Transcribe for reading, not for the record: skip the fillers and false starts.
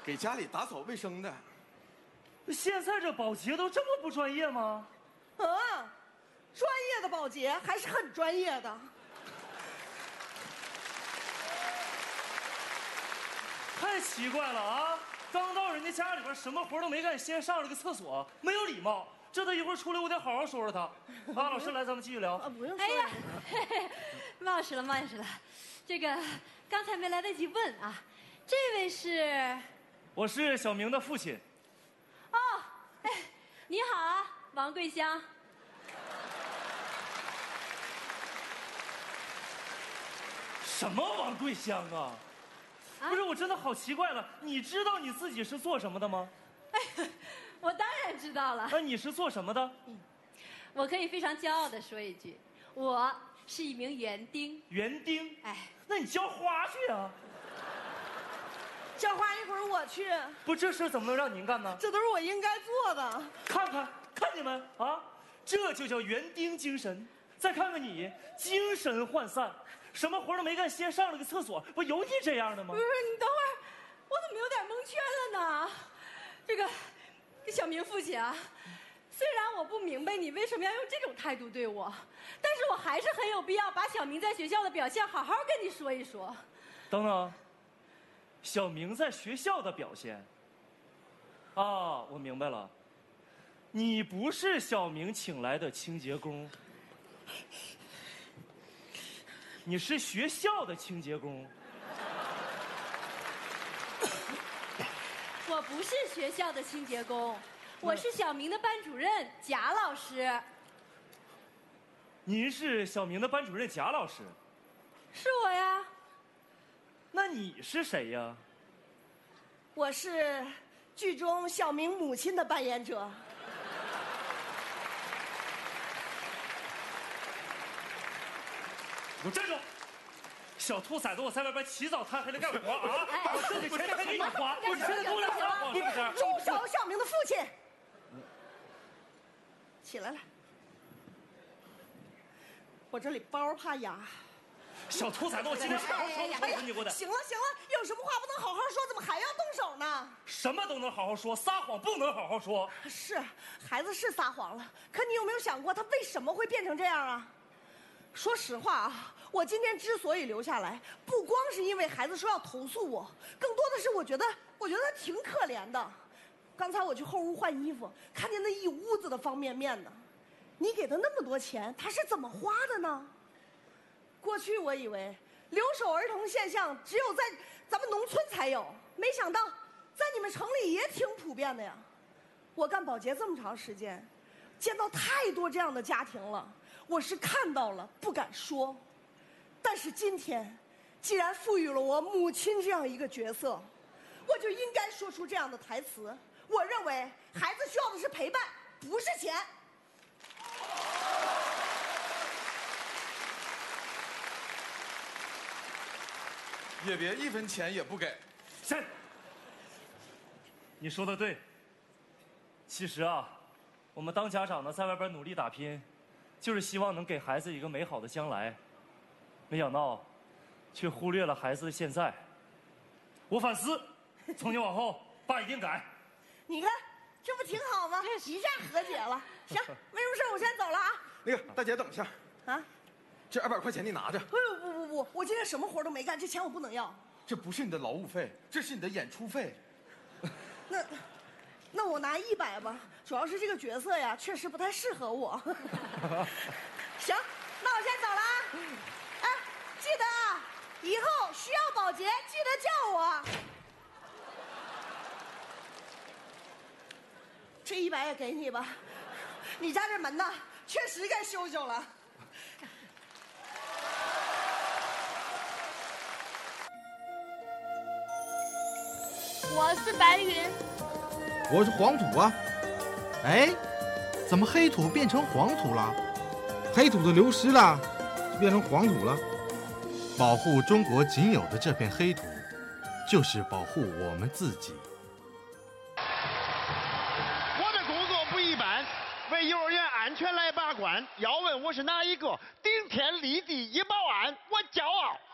给家里打扫卫生的。 现在这保洁都这么不专业吗？ 专业的保洁还是很专业的。 太奇怪了啊！刚到人家家里边，什么活都没干，先上了个厕所，没有礼貌。这他一会儿出来，我得好好说说他。啊，老师来，咱们继续聊。 不用说。 哎呀，冒失了，冒失了。这个刚才没来得及问啊，这位是？ 我是小明的父亲。 哦，哎，你好啊，王桂香。 什么王桂香啊？不是，我真的好奇怪了。你知道你自己是做什么的吗？ 哎，我当然知道了。 你是做什么的？ 我可以非常骄傲地说一句，我是一名园丁。 园丁？ 哎， 那你浇花去啊！ 浇花一会儿我去。 不，这事怎么能让您干呢？ 这都是我应该做的。 看你们啊，这就叫园丁精神。再看看你，精神涣散，什么活都没干，先上了个厕所，不有你这样的吗？ 不是，你等会儿，我怎么有点蒙圈了呢？这个小明父亲啊，虽然我不明白你为什么要用这种态度对我，但是我还是很有必要把小明在学校的表现好好跟你说一说。 等等，小明在学校的表现啊，我明白了，你不是小明请来的清洁工，你是学校的清洁工。 我不是学校的清洁工，我是小明的班主任贾老师。 您是小明的班主任贾老师？ 是我呀。 那你是谁呀？ 我是剧中小明母亲的扮演者。 给我站住！小兔崽子，我在外边起早贪黑的干活啊！我挣的钱还给你花，你现在给我俩撒谎是不是？ 住手！小明的父亲，起来了。我这里包怕哑。 小兔崽子，我今天好好说，你给我的。 行了行了，有什么话不能好好说，怎么还要动手呢？ 什么都能好好说，撒谎不能好好说。 是，孩子是撒谎了，可你有没有想过他为什么会变成这样啊？说实话啊，我今天之所以留下来，不光是因为孩子说要投诉我，更多的是我觉得他挺可怜的。刚才我去后屋换衣服，看见那一屋子的方便面呢。你给他那么多钱，他是怎么花的呢？过去我以为留守儿童现象只有在咱们农村才有，没想到在你们城里也挺普遍的呀。我干保洁这么长时间，见到太多这样的家庭了。我是看到了，不敢说。但是今天，既然赋予了我母亲这样一个角色，我就应该说出这样的台词。我认为孩子需要的是陪伴，不是钱。 也别1分钱也不给。 是，你说的对。其实啊，我们当家长的在外边努力打拼，就是希望能给孩子一个美好的将来，没想到，却忽略了孩子的现在。我反思，从今往后，爸一定改。 你看，这不挺好吗？一下和解了。行，没什么事，我先走了啊。 那个大姐，等一下。啊，这200块钱你拿着。 不，我今天什么活都没干，这钱我不能要。 这不是你的劳务费，这是你的演出费。 那我拿100吧，主要是这个角色呀，确实不太适合我。行，那我先走了啊。哎，记得啊，以后需要保洁记得叫我。这100也给你吧，你家这门呢，确实该修修了。 我是白云， 我是黄土啊。哎，怎么黑土变成黄土了？黑土都流失了，就变成黄土了。保护中国仅有的这片黑土，就是保护我们自己。 我的工作不一般，为幼儿园安全来把关。要问我是哪一个，顶天立地一保安，我骄傲。